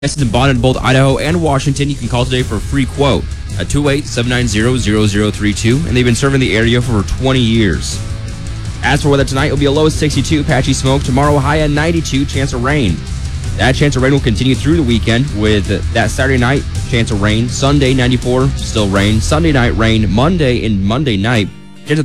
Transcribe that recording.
Licensed and bonded in both Idaho and Washington. You can call today for a free quote at 28790-0032, and they've been serving the area for over 20 years. As for weather tonight, it'll be a low of 62, patchy smoke. Tomorrow, high at 92, chance of rain. That chance of rain will continue through the weekend with that Saturday night chance of rain. Sunday, 94, still rain. Sunday night, rain. Monday and Monday night,